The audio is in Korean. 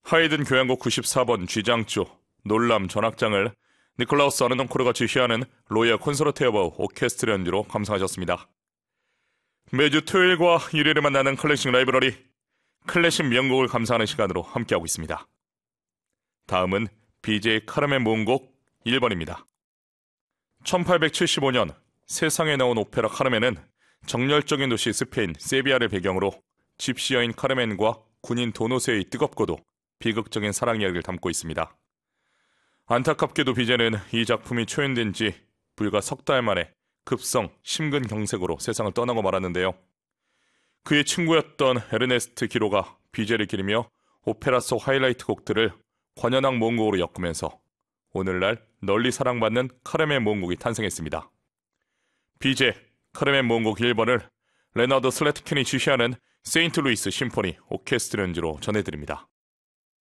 하이든 교향곡 94번 G장조 놀람 전악장을 니콜라우스 아르논코르가 지휘하는 로이어 콘서트 오브 오케스트라 연주로 감상하셨습니다. 매주 토요일과 일요일에 만나는 클래식 라이브러리, 클래식 명곡을 감상하는 시간으로 함께하고 있습니다. 다음은 BJ 카르멘 모음곡 1번입니다. 1875년 세상에 나온 오페라 카르멘은 정열적인 도시 스페인 세비야를 배경으로 집시 여인 카르멘과 군인 도노세의 뜨겁고도 비극적인 사랑 이야기를 담고 있습니다. 안타깝게도 비제는 이 작품이 초연된 지 불과 석 달 만에 급성 심근경색으로 세상을 떠나고 말았는데요. 그의 친구였던 에르네스트 기로가 비제를 기리며 오페라 속 하이라이트 곡들을 관현악 모음곡으로 엮으면서 오늘날 널리 사랑받는 카르멘 모음곡이 탄생했습니다. 비제 카르멘 모음곡 1번을 레너드 슬래트킨이 지휘하는 세인트 루이스 심포니 오케스트라 연주로 전해드립니다.